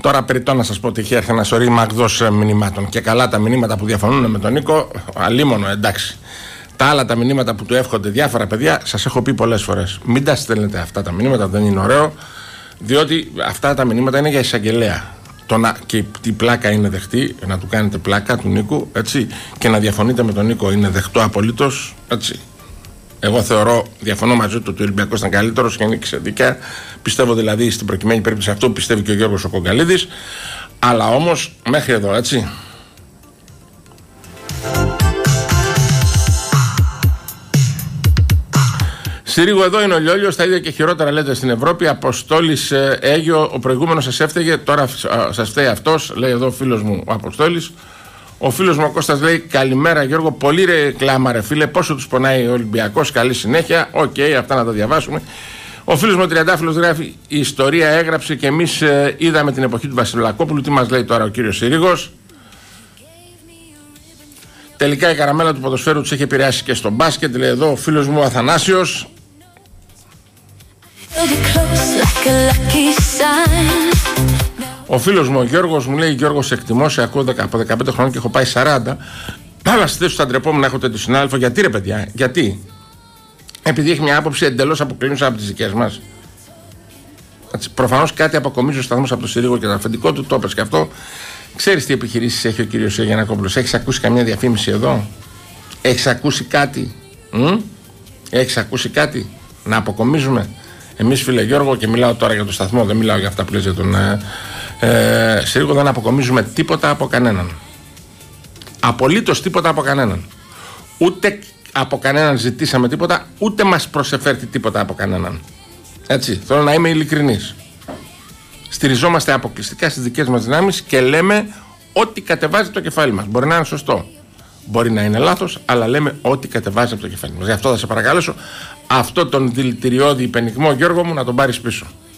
Τώρα περιττώ να σας πω ότι είχε έρθει ένα σωρί μαγδός μηνυμάτων. Και καλά τα μηνύματα που διαφωνούν με τον Νίκο, αλίμονο, εντάξει. Τα άλλα τα μηνύματα που του εύχονται διάφορα παιδιά, σας έχω πει πολλές φορές. Μην τα στέλνετε αυτά τα μηνύματα, δεν είναι ωραίο. Διότι αυτά τα μηνύματα είναι για εισαγγελέα. Και η πλάκα είναι δεχτή, να του κάνετε πλάκα του Νίκου, έτσι. Και να διαφωνείτε με τον Νίκο είναι δεχτό απολύτως, έτσι. Εγώ διαφωνώ μαζί του ότι ο Ολυμπιακός ήταν καλύτερος και νίκησε δίκαια. Πιστεύω δηλαδή στην προκειμένη περίπτωση αυτό που πιστεύει και ο Γιώργος ο Κογκαλίδης. Αλλά όμως μέχρι εδώ, έτσι. Συρίγο, εδώ είναι ο Λιόλιος, τα ίδια και χειρότερα λέτε στην Ευρώπη. Αποστόλης Αίγιο, ο προηγούμενος σας έφταιγε, τώρα σας φταίει αυτός, λέει εδώ ο φίλος μου ο Αποστόλης. Ο φίλος μου ο Κώστας λέει: καλημέρα Γιώργο, πολύ ρε κλάμα ρε φίλε, πόσο τους πονάει ο Ολυμπιακός, καλή συνέχεια. Οκ, αυτά να τα διαβάσουμε. Ο φίλος μου ο Τριαντάφυλλος γράφει: η ιστορία έγραψε και εμείς είδαμε την εποχή του Βασιλακόπουλου. Τι μας λέει τώρα ο κύριος Συρίγος? Τελικά η καραμέλα του ποδοσφαίρου τους έχει επηρεάσει και στο μπάσκετ, λέει εδώ ο φίλος μου ο Αθανάσιος. Ο φίλος μου ο Γιώργος μου λέει: Γιώργο, σε εκτιμώ, σε ακούω από 15 χρόνια και έχω πάει 40. Πάλα στη θέση του θα ντρεπόμουν να έχω τέτοιο συνάδελφο. Γιατί ρε παιδιά, γιατί? Επειδή έχει μια άποψη εντελώς αποκλίνουσα από τις δικές μας. Προφανώς κάτι αποκομίζει ο σταθμός από το Συρίγο και το αφεντικό του, το έπαιξε και αυτό. Ξέρεις τι επιχειρήσεις έχει ο κύριος Γιαννακόπουλος? Έχεις ακούσει καμία διαφήμιση εδώ? Έχεις ακούσει κάτι? Έχεις ακούσει κάτι να αποκομίζουμε? Εμείς, φίλε Γιώργο, και μιλάω τώρα για το σταθμό, δεν μιλάω για αυτά που λες για τον Συρίγο, δεν αποκομίζουμε τίποτα από κανέναν. Απολύτως τίποτα από κανέναν. Ούτε από κανέναν ζητήσαμε τίποτα, ούτε μας προσεφέρει τίποτα από κανέναν. Έτσι, θέλω να είμαι ειλικρινής. Στηριζόμαστε αποκλειστικά στις δικές μας δυνάμεις και λέμε ό,τι κατεβάζει το κεφάλι μας. Μπορεί να είναι σωστό, μπορεί να είναι λάθος, αλλά λέμε ό,τι κατεβάζει από το κεφάλι μας. Γι' αυτό θα σε παρακαλέσω αυτό τον δηλητηριώδη υπενιγμό, Γιώργο μου, να τον πάρεις πίσω.